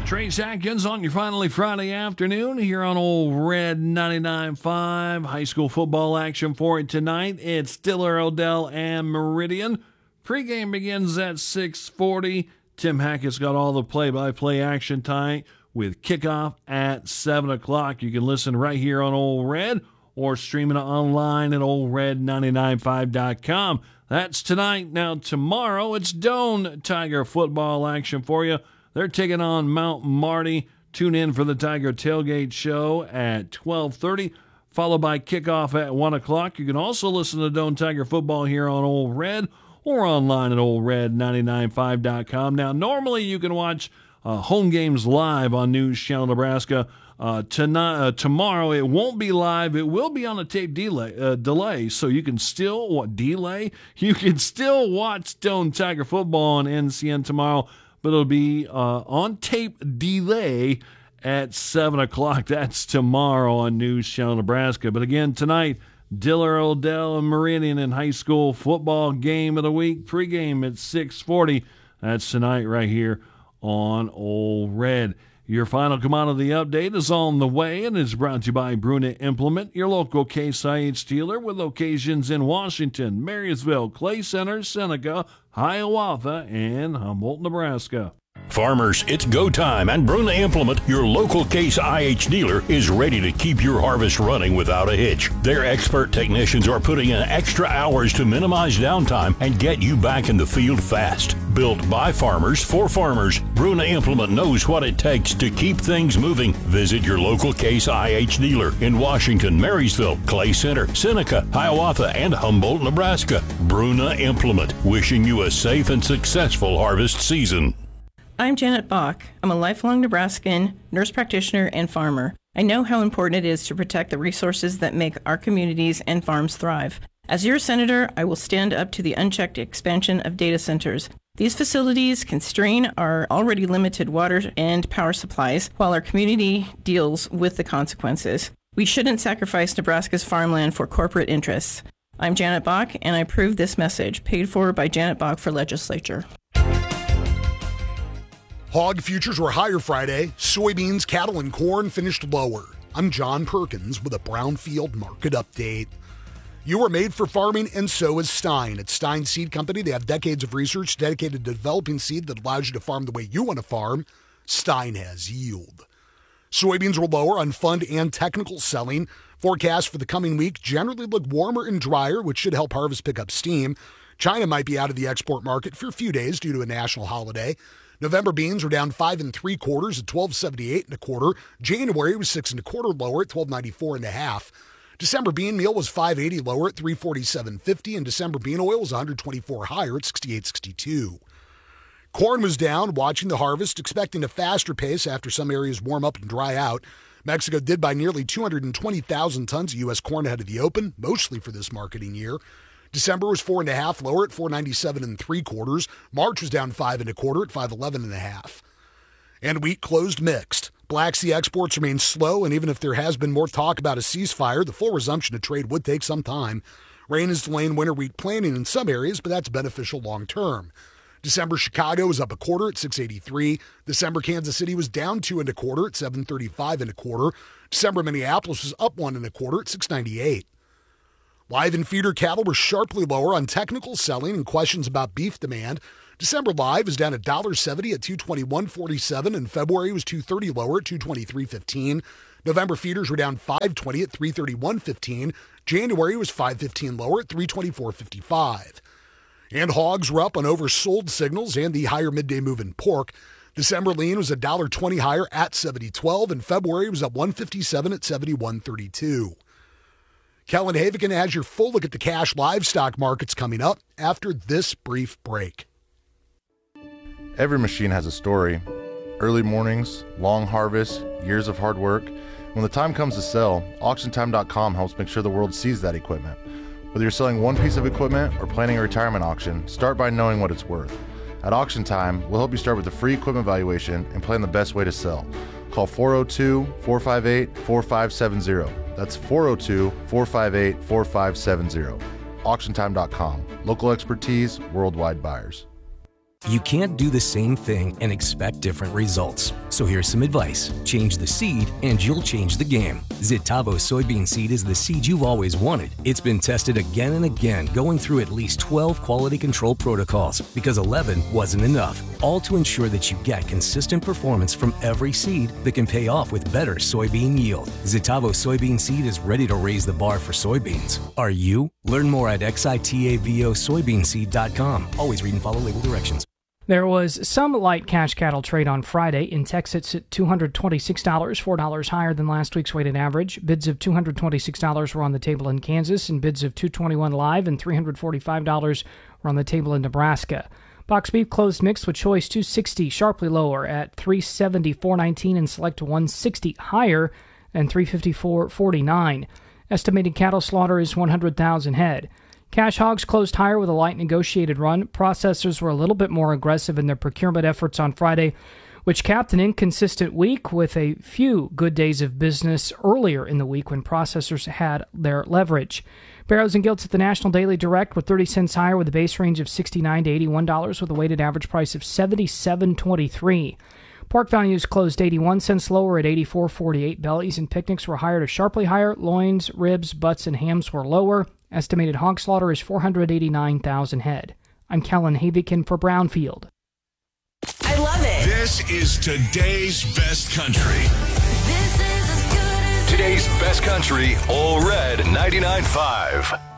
Trace Atkins on your Finally Friday afternoon here on Old Red 99.5. High school football action for it tonight. It's Diller, Odell, and Meridian. Pregame begins at 6:40. Tim Hackett's got all the play-by-play action tonight with kickoff at 7 o'clock. You can listen right here on Old Red or stream it online at oldred995.com. That's tonight. Now tomorrow, it's Doane Tiger football action for you. They're taking on Mount Marty. Tune in for the Tiger Tailgate Show at 12:30, followed by kickoff at 1 o'clock. You can also listen to Doane Tiger football here on Old Red or online at oldred995.com. Now, normally you can watch home games live on News Channel Nebraska. Tomorrow it won't be live. It will be on a tape delay, so you can still You can still watch Doane Tiger football on NCN tomorrow, but it'll be on tape delay at 7 o'clock. That's tomorrow on News Channel Nebraska. But again, tonight, Diller, Odell, and Meridian in high school football game of the week. Pregame at 6:40. That's tonight right here on Old Red. Your final commodity update is on the way and is brought to you by Bruna Implement, your local Case IH dealer with locations in Washington, Marysville, Clay Center, Seneca, Hiawatha, and Humboldt, Nebraska. Farmers, it's go time, and Bruna Implement, your local Case IH dealer, is ready to keep your harvest running without a hitch. Their expert technicians are putting in extra hours to minimize downtime and get you back in the field fast. Built by farmers for farmers, Bruna Implement knows what it takes to keep things moving. Visit your local Case IH dealer in Washington, Marysville, Clay Center, Seneca, Hiawatha, and Humboldt, Nebraska. Bruna Implement, wishing you a safe and successful harvest season. I'm Janet Bach. I'm a lifelong Nebraskan, nurse practitioner, and farmer. I know how important it is to protect the resources that make our communities and farms thrive. As your senator, I will stand up to the unchecked expansion of data centers. These facilities can strain our already limited water and power supplies while our community deals with the consequences. We shouldn't sacrifice Nebraska's farmland for corporate interests. I'm Janet Bach, and I approve this message, paid for by Janet Bach for legislature. Hog futures were higher Friday. Soybeans, cattle, and corn finished lower. I'm John Perkins with a Brownfield market update. You are made for farming, and so is Stein. At Stein Seed Company, they have decades of research dedicated to developing seed that allows you to farm the way you want to farm. Stein has yield. Soybeans were lower on fund and technical selling. Forecasts for the coming week generally look warmer and drier, which should help harvest pick up steam. China might be out of the export market for a few days due to a national holiday. November beans were down 5 3/4 at $12.78 1/4. January was 6 1/4 lower at $12.94 1/2. December bean meal was $5.80 lower at $347.50, and December bean oil was $124 higher at $68.62. Corn was down, watching the harvest, expecting a faster pace after some areas warm up and dry out. Mexico did buy nearly 220,000 tons of U.S. corn ahead of the open, mostly for this marketing year. December was 4 1/2 lower at $497 3/4. March was down 5 1/4 at $511 1/2. And wheat closed mixed. Black Sea exports remain slow, and even if there has been more talk about a ceasefire, the full resumption of trade would take some time. Rain is delaying winter wheat planting in some areas, but that's beneficial long term. December Chicago was up 1/4 at 683. December Kansas City was down 2 1/4 at 735 1/4. December Minneapolis was up 1 1/4 at 698. Live and feeder cattle were sharply lower on technical selling and questions about beef demand. December live is down $1.70 at $221.47, and February was $2.30 lower at $223.15. November feeders were down $5.20 at $331.15. January was $5.15 lower at $324.55. And hogs were up on oversold signals and the higher midday move in pork. December lean was $1.20 higher at $70.12, and February was up $1.57 at $71.32. Kellen Havigan has your full look at the cash livestock markets coming up after this brief break. Every machine has a story. Early mornings, long harvests, years of hard work. When the time comes to sell, AuctionTime.com helps make sure the world sees that equipment. Whether you're selling one piece of equipment or planning a retirement auction, start by knowing what it's worth. At Auction Time, we'll help you start with a free equipment valuation and plan the best way to sell. Call 402-458-4570. That's 402-458-4570. AuctionTime.com. Local expertise, worldwide buyers. You can't do the same thing and expect different results. So here's some advice. Change the seed and you'll change the game. Zitavo soybean seed is the seed you've always wanted. It's been tested again and again, going through at least 12 quality control protocols because 11 wasn't enough. All to ensure that you get consistent performance from every seed that can pay off with better soybean yield. Zitavo soybean seed is ready to raise the bar for soybeans. Are you? Learn more at xitavosoybeanseed.com. Always read and follow label directions. There was some light cash cattle trade on Friday. In Texas at $226, $4 higher than last week's weighted average. Bids of $226 were on the table in Kansas, and bids of $221 live and $345 were on the table in Nebraska. Box beef closed mixed with choice $260, sharply lower at $370, $419, and select $160 higher and $354.49. Estimated cattle slaughter is 100,000 head. Cash hogs closed higher with a light negotiated run. Processors were a little bit more aggressive in their procurement efforts on Friday, which capped an inconsistent week with a few good days of business earlier in the week when processors had their leverage. Barrows and Gilts at the National Daily Direct were 30 cents higher with a base range of $69 to $81 with a weighted average price of $77.23. Pork values closed 81 cents lower at $84.48. Bellies and picnics were higher to sharply higher. Loins, ribs, butts, and hams were lower. Estimated hog slaughter is 489,000 head. I'm Kellen Havikin for Brownfield. I love it. This is today's best country. This is as good as Today's best country, All Red 99.5.